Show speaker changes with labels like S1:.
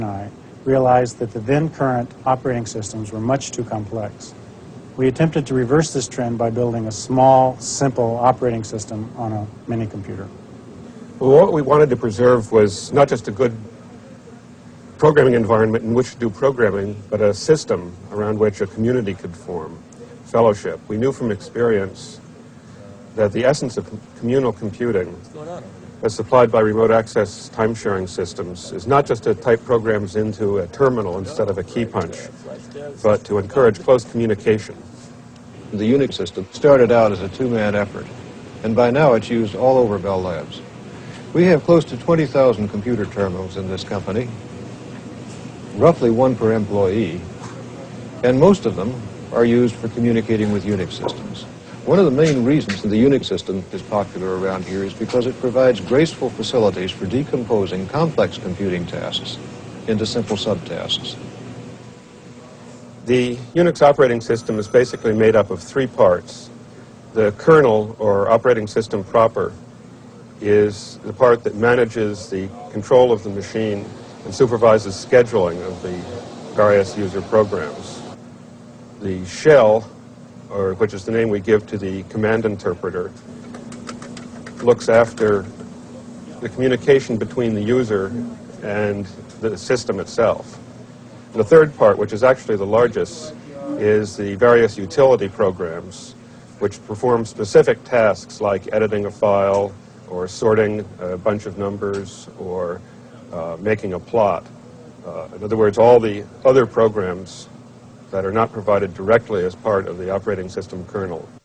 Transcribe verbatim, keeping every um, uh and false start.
S1: and I realized that the then current operating systems were much too complex. We attempted to reverse this trend by building a small, simple operating system on a mini computer.
S2: Well, what we wanted to preserve was not just a good programming environment in which to do programming, but a system around which a community could form, fellowship. We knew from experience that the essence of communal computing, as supplied by remote access time-sharing systems, is not just to type programs into a terminal instead of a key punch, but to encourage close communication.
S3: The Unix system started out as a two-man effort, and by now it's used all over Bell Labs. We have close to twenty thousand computer terminals in this company, roughly one per employee, and most of them are used for communicating with Unix systems. One of the main reasons the Unix system is popular around here is because it provides graceful facilities for decomposing complex computing tasks into simple subtasks.
S2: The Unix operating system is basically made up of three parts. The kernel, or operating system proper, is the part that manages the control of the machine and supervises scheduling of the various user programs. The shell, or which is the name we give to the command interpreter, looks after the communication between the user and the system itself. And the third part, which is actually the largest, is the various utility programs, which perform specific tasks like editing a file, or sorting a bunch of numbers, or uh, making a plot. Uh, in other words, all the other programs that are not provided directly as part of the operating system kernel.